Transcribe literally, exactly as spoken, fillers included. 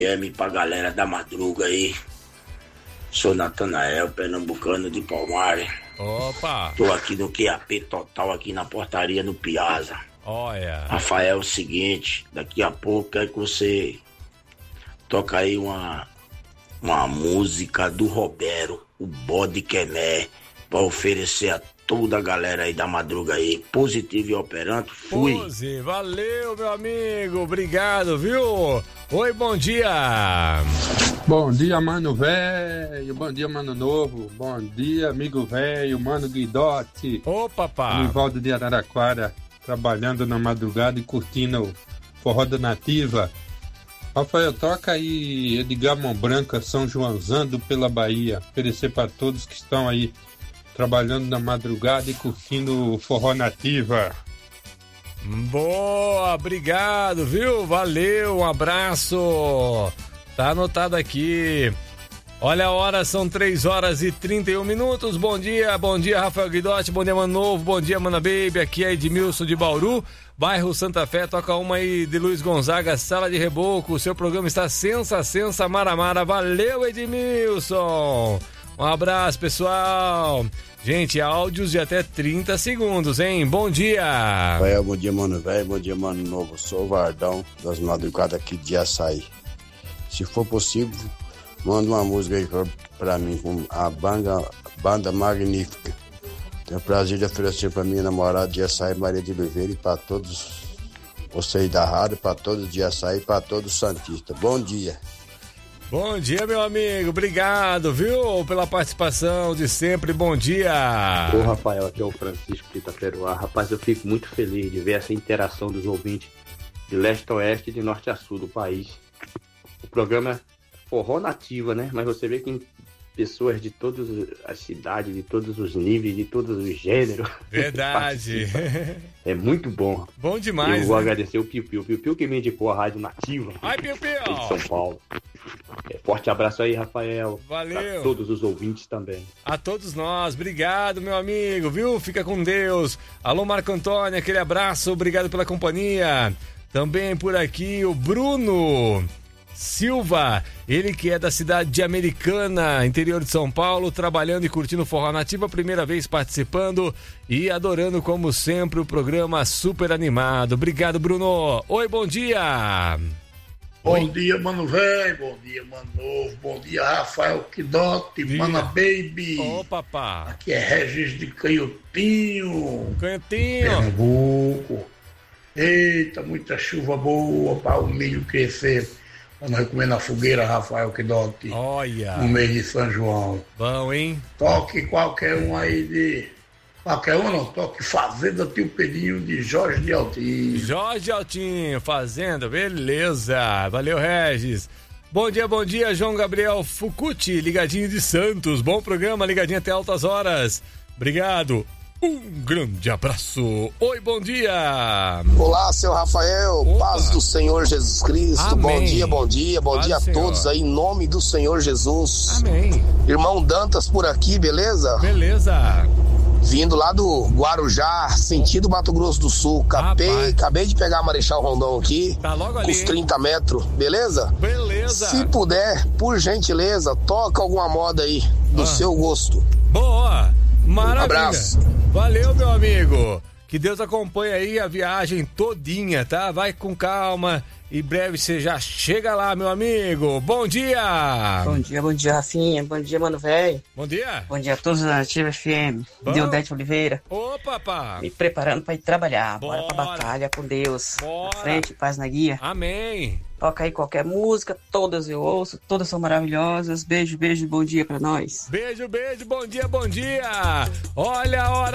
M pra galera da madruga aí. Sou Natanael, pernambucano de Palmares. Opa! Tô aqui no Q A P Total, aqui na portaria do Piazza. Olha. Rafael, é o seguinte, daqui a pouco quero que você toca aí uma, uma música do Roberto, o Bode Quemé, pra oferecer a toda a galera aí da madruga aí, positivo e operante. Fui. Pose, valeu, meu amigo, obrigado, viu? Oi, bom dia. Bom dia, mano velho, bom dia, mano novo, bom dia, amigo velho, mano Guidotti. Ô, papá. Nivaldo de Araraquara, trabalhando na madrugada e curtindo o forró da nativa. Rafael, toca aí Edgar Mão Branca, São Joãozando pela Bahia, oferecer para todos que estão aí trabalhando na madrugada e curtindo o forró nativa. Boa, obrigado, viu? Valeu, um abraço. Tá anotado aqui. Olha a hora, são três horas e trinta e um minutos. Bom dia, bom dia, Rafael Guidotti, bom dia, Mano Novo, bom dia, Mana Baby. Aqui é Edmilson de Bauru, bairro Santa Fé. Toca uma aí de Luiz Gonzaga, Sala de Reboco. O seu programa está sensa, sensa, maramara. Valeu, Edmilson. Um abraço, pessoal. Gente, áudios de até trinta segundos, hein? Bom dia. Rafael, bom dia, mano velho. Bom dia, mano novo. Sou o Vardão, das madrugadas aqui de Açaí. Se for possível, manda uma música aí pra, pra mim, com a banda, banda Magnífica. Tenho o prazer de oferecer pra minha namorada de Açaí, Maria de Oliveira, e pra todos vocês da rádio, pra todos de Açaí, pra todos santistas. Bom dia. Bom dia, meu amigo. Obrigado, viu, pela participação de sempre. Bom dia. Ô, Rafael, aqui é o Francisco de Itaperuá. Rapaz, eu fico muito feliz de ver essa interação dos ouvintes de leste a oeste e de norte a sul do país. O programa é forró nativa, né? Mas você vê que tem pessoas de todas as cidades, de todos os níveis, de todos os gêneros. Verdade. É muito bom. Bom demais, Eu vou né? agradecer o Piu Piu. Piu Piu que me indicou a Rádio Nativa. Ai, Piu Piu. De São Paulo. É, forte abraço aí, Rafael. Valeu. Pra todos os ouvintes também. A todos nós, obrigado, meu amigo, viu? Fica com Deus. Alô, Marco Antônio, aquele abraço, obrigado pela companhia. Também por aqui o Bruno Silva, ele que é da cidade de Americana, interior de São Paulo, trabalhando e curtindo forró nativa, primeira vez participando e adorando, como sempre, o programa super animado. Obrigado, Bruno. Oi, bom dia. Bom Oi. dia, mano velho, bom dia, mano novo, bom dia, Rafael Guidotti, Mana Baby. Ô, papá. Aqui é Regis de Canhotinho, Canhotinho. Pernambuco. Eita, muita chuva boa para o milho crescer. Pra nós comer na fogueira, Rafael Guidotti, Olha. no mês de São João. Bom, hein? Toque qualquer um aí de... Qualquer um não, toque Fazenda Tio Pedinho de Jorge de Altinho. Jorge Altinho, Fazenda, beleza. Valeu, Regis. Bom dia, bom dia, João Gabriel Fucuti, ligadinho de Santos. Bom programa, ligadinho até altas horas. Obrigado. Um grande abraço. Oi, bom dia. Olá, seu Rafael. Opa. Paz do Senhor Jesus Cristo. Amém. Bom dia, bom dia, bom Paz dia a do Senhor. todos aí, em nome do Senhor Jesus. Amém. Irmão Dantas por aqui, beleza? Beleza. Vindo lá do Guarujá, sentido Mato Grosso do Sul. Acabei, Rapaz. acabei de pegar a Marechal Rondon aqui. Tá logo Com ali, os hein? trinta metros, beleza? Beleza. Se puder, por gentileza, toca alguma moda aí, do Ah. seu gosto. Boa. Maravilha. Abraço. Valeu, meu amigo. Que Deus acompanhe aí a viagem todinha, tá? Vai com calma. Em breve você já chega lá, meu amigo. Bom dia. Bom dia, bom dia, Rafinha. Bom dia, mano velho. Bom dia. Bom dia a todos da Nativa F M. Bom. Deodete Oliveira. Ô, papá. Me preparando pra ir trabalhar. Bora, Bora. pra batalha com Deus. Bora. Na frente, paz na guia. Amém. Toca aí qualquer música, todas eu ouço, todas são maravilhosas. Beijo, beijo, bom dia pra nós. Beijo, beijo, bom dia, bom dia. Olha a hora.